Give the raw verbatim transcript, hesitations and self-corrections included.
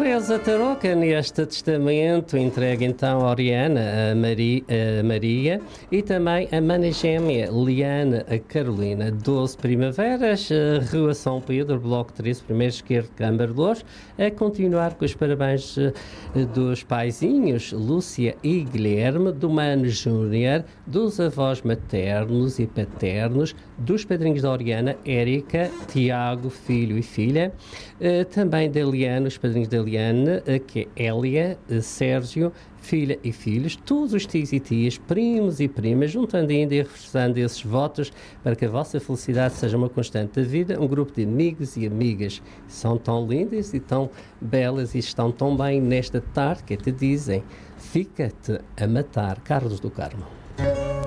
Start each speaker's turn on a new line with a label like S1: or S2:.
S1: Teresa Tarouca, neste testamento, entregue então a Oriana, a Maria, a Maria e também a Mana Gêmea, Liana, a Carolina. doze primaveras, Rua São Pedro, Bloco treze, primeiro esquerdo, Câmara de Louros. A continuar com os parabéns dos paizinhos, Lúcia e Guilherme, do Mano Júnior, dos avós maternos e paternos, dos padrinhos da Oriana, Érica, Tiago, filho e filha, também da Liana, os padrinhos da Liana, que é Hélia, Sérgio, filha e filhos, todos os tios e tias, primos e primas, juntando ainda e reforçando esses votos para que a vossa felicidade seja uma constante da vida. Um grupo de amigos e amigas são tão lindas e tão belas e estão tão bem nesta tarde que te dizem: fica-te a matar. Carlos do Carmo.